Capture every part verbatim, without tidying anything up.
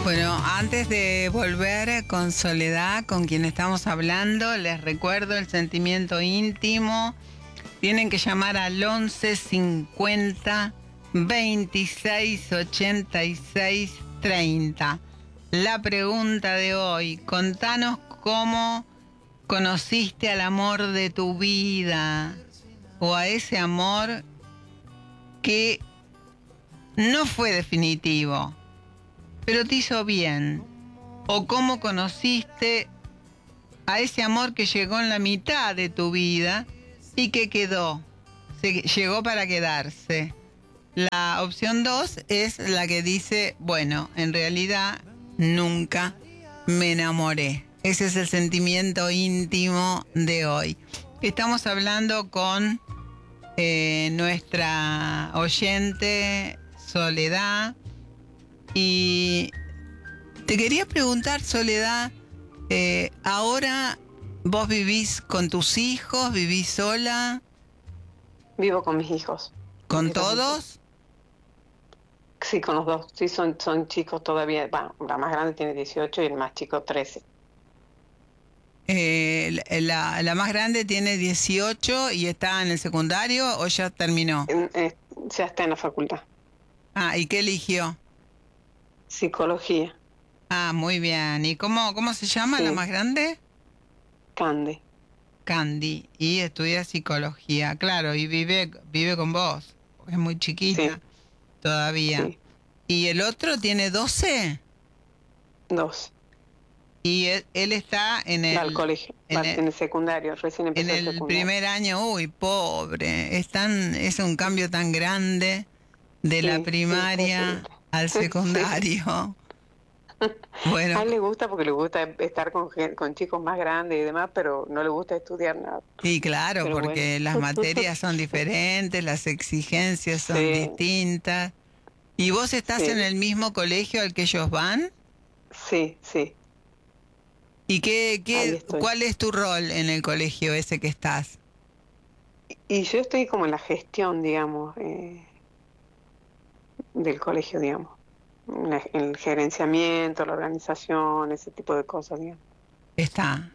Bueno, antes de volver con Soledad, con quien estamos hablando, les recuerdo el sentimiento íntimo. Tienen que llamar al once cincuenta veintiséis ochenta y seis treinta. La pregunta de hoy: contanos cómo conociste al amor de tu vida, o a ese amor que no fue definitivo, pero te hizo bien. O cómo conociste a ese amor que llegó en la mitad de tu vida y que quedó, se, llegó para quedarse. La opción dos es la que dice, bueno, en realidad nunca me enamoré. Ese es el sentimiento íntimo de hoy. Estamos hablando con eh, nuestra oyente Soledad. Y te quería preguntar, Soledad, eh, ahora vos vivís con tus hijos, vivís sola. Vivo con mis hijos. ¿Con mis todos? Hijos. Sí, con los dos. Sí, son, son chicos todavía. Bueno, la más grande tiene dieciocho y el más chico trece. Eh, la, la más grande tiene dieciocho y está en el secundario, ¿o ya terminó? En, eh, ya está en la facultad. Ah, ¿y qué eligió? Psicología. Ah, muy bien. ¿Y cómo, cómo se llama Sí. la más grande? Candy. Candy. Y estudia psicología, claro, y vive, vive con vos. Es muy chiquita Sí. todavía. Sí. ¿Y el otro tiene doce? Dos. Y él, él está en Va al el, colegio. en Va el, en el secundario. Recién en empezó el el secundario. primer año. Uy, pobre. Es, tan, es un cambio tan grande de la Sí, sí, primaria terrible. al Sí. secundario. Bueno, A él le gusta porque le gusta estar con, gen- con chicos más grandes y demás, pero no le gusta estudiar nada. y claro, Pero bueno. porque las materias son diferentes, las exigencias son Sí, distintas. ¿Y vos estás en sí, el mismo colegio al que ellos van? sí, sí. ¿Y qué, Ahí qué, estoy. cuál es tu rol en el colegio ese que estás? Y yo estoy como en la gestión, digamos, eh, del colegio, digamos. En la- en el gerenciamiento, la organización, ese tipo de cosas, digamos. Está.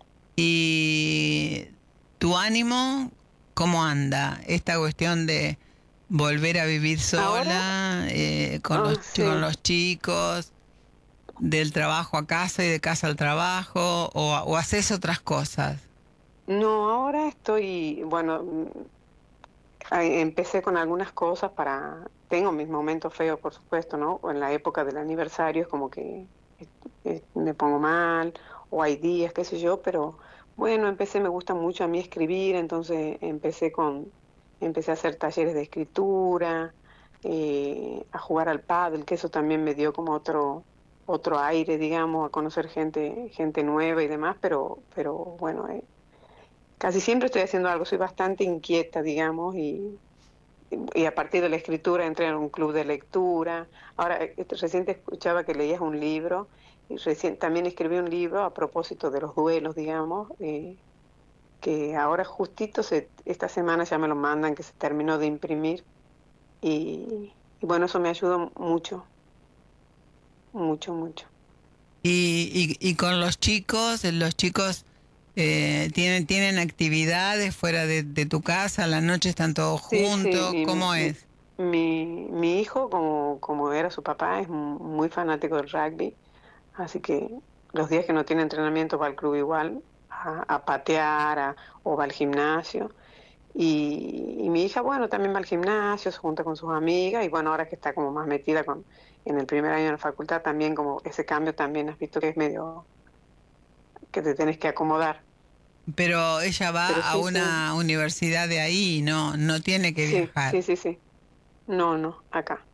¿Y tu ánimo cómo anda? Esta cuestión de volver a vivir Ahora, sola, eh, con ah, los, con sí. los chicos, del trabajo a casa y de casa al trabajo, o, o haces otras cosas. No, ahora estoy, bueno, mm, ah, empecé con algunas cosas para, tengo mis momentos feos, por supuesto, ¿no? O en la época del aniversario es como que eh, eh, me pongo mal, o hay días, qué sé yo, pero bueno, empecé, me gusta mucho a mí escribir, entonces empecé con, empecé a hacer talleres de escritura, eh, a jugar al pádel, que eso también me dio como otro, otro aire, digamos, a conocer gente, gente nueva y demás, pero, pero bueno, eh, casi siempre estoy haciendo algo, soy bastante inquieta, digamos, y y a partir de la escritura entré en un club de lectura. Ahora, eh, este, recién te escuchaba que leías un libro, y recién también escribí un libro a propósito de los duelos, digamos, eh, que ahora justito se, esta semana ya me lo mandan, que se terminó de imprimir, y, y bueno, eso me ayudó mucho, mucho, mucho. Y, y, y con los chicos, los chicos eh, tienen, tienen actividades fuera de, de tu casa, a la noche están todos Sí, sí, juntos, mi, ¿cómo mi, es? mi, mi hijo, como, como era su papá, es muy fanático del rugby. Así que los días que no tiene entrenamiento va al club igual, a, a patear a- o va al gimnasio. Y, y mi hija, bueno, también va al gimnasio, se junta con sus amigas y bueno, ahora que está como más metida con, en el primer año de la facultad, también como ese cambio también has visto que es medio que te tenés que acomodar. Pero ella Pero va a sí, sí, una universidad de ahí, no, no tiene que sí, viajar. sí, sí, sí. No, no, acá.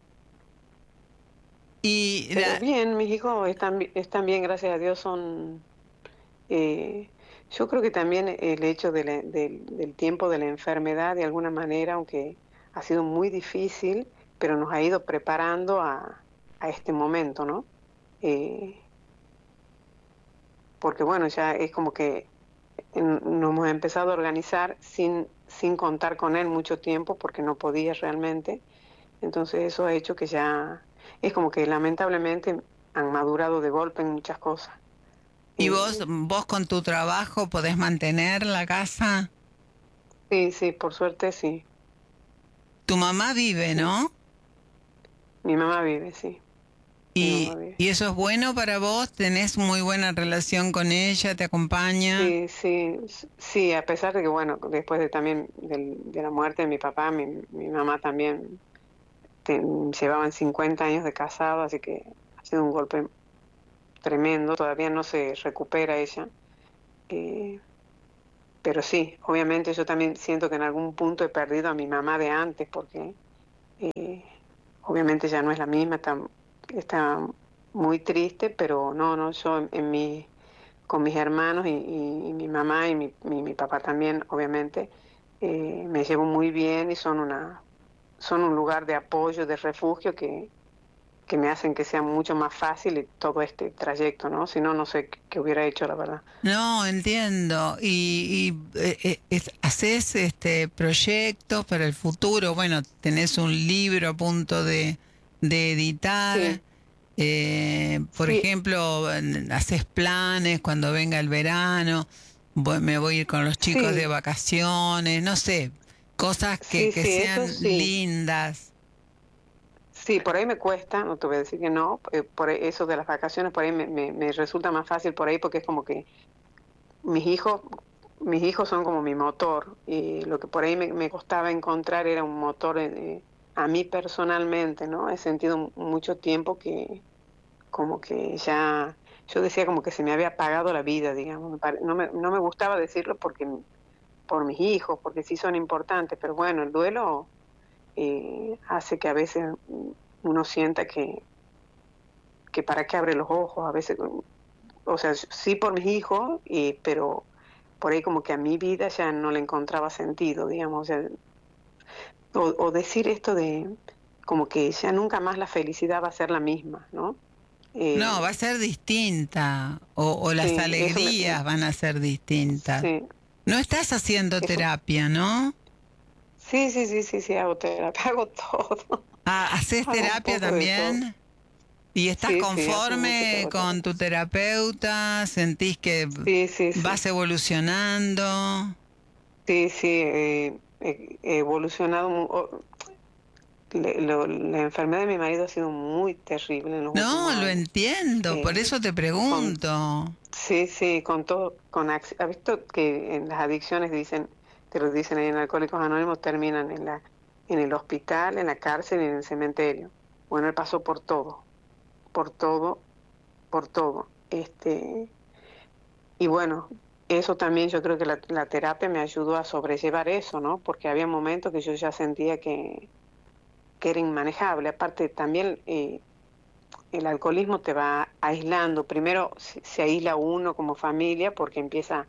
Y Pero la, bien, mis hijos están, bi- están bien, gracias a Dios, son... Eh, yo creo que también el hecho de la- del, del tiempo de la enfermedad, de alguna manera, aunque ha sido muy difícil, pero nos ha ido preparando a, a este momento, ¿no? Eh, porque bueno, ya es como que en- nos hemos empezado a organizar sin, sin contar con él mucho tiempo, porque no podía realmente. Entonces eso ha hecho que ya, es como que lamentablemente han madurado de golpe en muchas cosas. ¿Y Eh, vos, vos con tu trabajo podés mantener la casa? sí, sí, por suerte sí, Tu mamá vive, sí. ¿no? Mi mamá vive, sí, mi mamá Y, vive. y eso es bueno para vos, tenés muy buena relación con ella, te acompaña. Sí, sí, s- sí, a pesar de que, bueno, después de también del- de la muerte de mi papá, mi, mi mamá también te- llevaban cincuenta años de casado, así que ha sido un golpe tremendo, todavía no se recupera ella. eh, pero sí, obviamente yo también siento que en algún punto he perdido a mi mamá de antes, porque eh, obviamente ya no es la misma, está, está muy triste, pero no, no, yo en, en mi con mis hermanos y, y- y mi mamá y mi, mi, mi papá también, obviamente, eh, me llevo muy bien y son una, son un lugar de apoyo, de refugio que, que me hacen que sea mucho más fácil todo este trayecto, ¿no? Si no, no sé qué, qué hubiera hecho, la verdad. No, entiendo. Y, y, eh, eh, es- haces este proyectos para el futuro. Bueno, tenés un libro a punto de, de editar. Sí, Eh, por sí, ejemplo, en- haces planes cuando venga el verano. Voy- me voy a ir con los chicos de sí, vacaciones. No sé, cosas que, sí, que sí, eso sean sí. lindas. Sí, por ahí me cuesta, no te voy a decir que no, eh, por ahí- eso de las vacaciones, por ahí me, me, me resulta más fácil por ahí porque es como que mis hijos, mis hijos son como mi motor y lo que por ahí me, me costaba encontrar era un motor eh, a mí personalmente, ¿no? He sentido mucho tiempo que como que ya, yo decía como que se me había apagado la vida, digamos, me pare- no me, no me gustaba decirlo porque por mis hijos, porque sí son importantes, pero bueno, el duelo eh, hace que a veces mm, uno sienta que, que para qué abre los ojos, a veces o sea, sí por mis hijos, y, pero por ahí como que a mi vida ya no le encontraba sentido, digamos, o, sea, o, o decir esto de como que ya nunca más la felicidad va a ser la misma, ¿no? No, va a Eh, ser distinta. O, o las sí, eso me, alegrías van a ser distintas. sí, No estás haciendo eso, terapia, ¿no? sí, sí, sí, sí, sí, hago terapia, hago todo, Ah, ¿haces hago un terapia poco de todo. también? ¿Y estás Sí, sí, hace mucho que conforme hago con terapia. tu terapeuta? ¿Sentís que Sí, sí, sí, vas evolucionando? sí, sí, eh, he he evolucionado, mu- o- le- lo- la enfermedad de mi marido ha sido muy terrible en los No, últimos lo años. entiendo, por Eh, eso te con, pregunto. sí, sí, con todo, con, ac- ¿ha visto que en las adicciones dicen, te lo dicen ahí en Alcohólicos Anónimos, terminan en la, en el hospital, en la cárcel y en el cementerio? Bueno, él pasó por todo, por todo, por todo. Este, y bueno, eso también yo creo que la, la terapia me ayudó a sobrellevar eso, ¿no? Porque había momentos que yo ya sentía que, que era inmanejable. Aparte, también eh, el alcoholismo te va aislando. Primero se, se aísla uno como familia porque empieza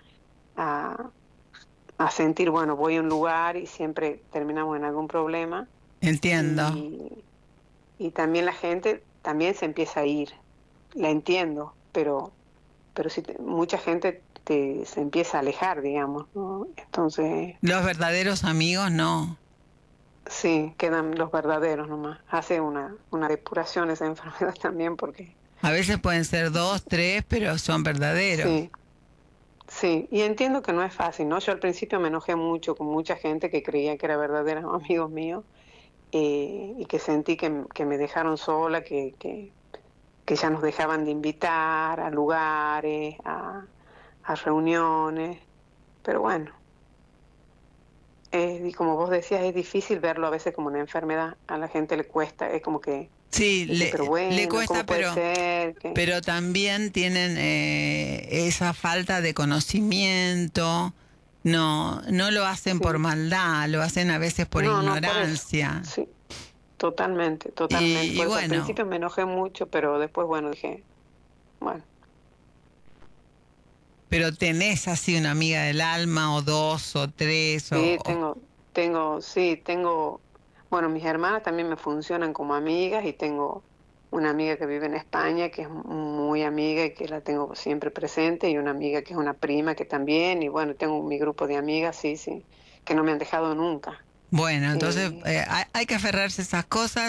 a, a sentir, bueno, voy a un lugar y siempre terminamos en algún problema. Entiendo. Y, y también la gente también se empieza a ir. La entiendo, pero, pero sí, te- mucha gente te, se empieza a alejar, digamos, ¿no? Entonces, Los verdaderos amigos no. sí, quedan los verdaderos nomás. Hace una, una depuración esa enfermedad también porque, A veces pueden ser dos, tres, pero son verdaderos. sí. Sí, y entiendo que no es fácil, ¿no? Yo al principio me enojé mucho con mucha gente que creía que eran verdaderos amigos míos eh, y que sentí que, m- que me dejaron sola, que, que, que ya nos dejaban de invitar a lugares, a, a reuniones, pero bueno, eh, y como vos decías, es difícil verlo a veces como una enfermedad, a la gente le cuesta, es como que Sí, dice, pero le, le bueno, cuesta, ¿cómo puede pero, ser? Que pero también tienen eh, esa falta de conocimiento. No, no lo hacen por sí, maldad, lo hacen a veces por no, no, por eso, ignorancia. sí. Totalmente, totalmente. Y, y Por eso al bueno, principio me enojé mucho, pero después, bueno, dije, bueno, pero tenés así una amiga del alma, o dos, o tres, o, sí, o- tengo, tengo, sí, tengo, bueno, mis hermanas también me funcionan como amigas y tengo una amiga que vive en España que es muy amiga y que la tengo siempre presente y una amiga que es una prima que también, y bueno, tengo mi grupo de amigas, sí, sí, que no me han dejado nunca. bueno, entonces Eh, eh, hay, hay que aferrarse a esas cosas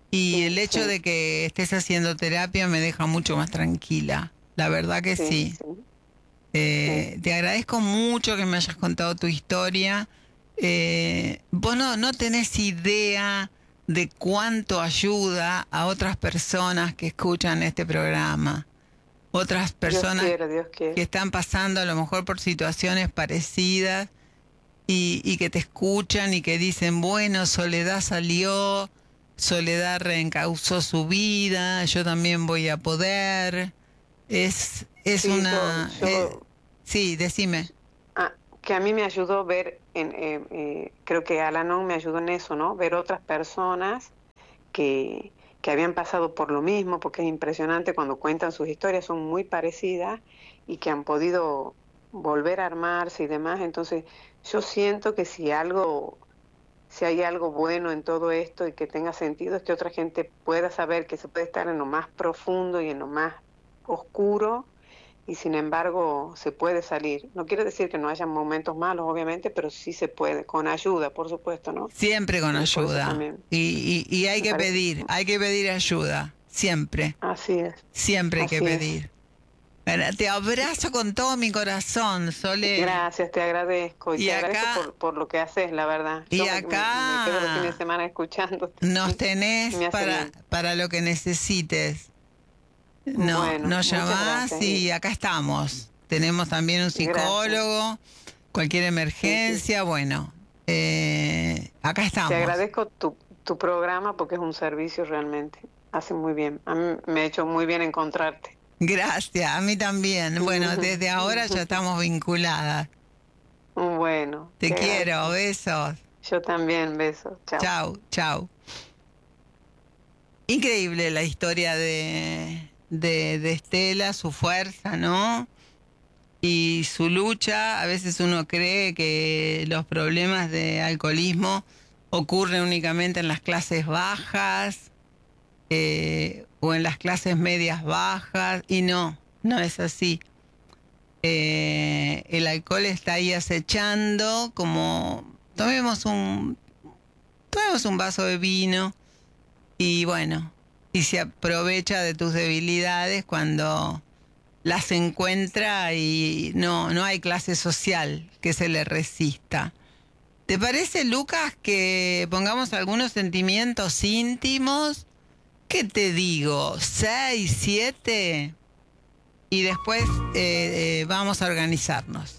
Y Sí, el hecho sí. de que estés haciendo terapia me deja mucho más tranquila. La verdad que Sí, sí. sí, sí. Eh, te agradezco mucho que me hayas contado tu historia. Eh, vos no, no tenés idea de cuánto ayuda a otras personas que escuchan este programa. Otras Dios personas quiera, Dios que quiera. están pasando a lo mejor por situaciones parecidas y, y que te escuchan y que dicen, bueno, Soledad salió, Soledad reencauzó su vida, yo también voy a poder. Es, es Sí, yo, una... eh, yo, sí, decime. ah, que a mí me ayudó ver, en, eh, eh, creo que Alanon me ayudó en eso, ¿no? Ver otras personas que, que habían pasado por lo mismo, porque es impresionante cuando cuentan sus historias, son muy parecidas y que han podido volver a armarse y demás. Entonces, yo siento que si algo, si hay algo bueno en todo esto y que tenga sentido, es que otra gente pueda saber que se puede estar en lo más profundo y en lo más oscuro y sin embargo se puede salir. No quiere decir que no haya momentos malos, obviamente, pero sí se puede, con ayuda, por supuesto, ¿no? Siempre con Eh, por eso ayuda. también Y, y, y hay me que parece. pedir, hay que pedir ayuda. Siempre, Así es, siempre hay que así es. pedir. Bueno, te abrazo con todo mi corazón, Sole. Gracias, te agradezco y Y te agradezco acá, por, por lo que haces, la verdad. y Yo me, me, me quedo los fines de acá semana escuchándote nos y, y tenés me hace para, bien. para lo que necesites. No, Bueno, nos muchas llamás gracias. Y, y acá estamos. Tenemos también un gracias. psicólogo, cualquier Sí, sí. emergencia, bueno, eh, acá Te estamos. agradezco tu, tu programa porque es un servicio realmente. Hace muy bien. A mí me ha hecho muy bien encontrarte. Gracias, a mí también. Bueno, desde ahora ya estamos vinculadas. Bueno, Te te quiero, agradezco. besos. Yo también, besos. Chao. Chau, chau. Increíble la historia de, de, de Estela, su fuerza, ¿no? Y su lucha. A veces uno cree que los problemas de alcoholismo ocurren únicamente en las clases bajas eh, o en las clases medias bajas, y no, no es así. Eh, el alcohol está ahí acechando, como tomemos un, tomemos un vaso de vino y bueno, y se aprovecha de tus debilidades cuando las encuentra y no, no hay clase social que se le resista. ¿Te parece, Lucas, que pongamos algunos sentimientos íntimos? ¿Qué te digo? ¿Seis, siete? Y después eh, eh, vamos a organizarnos.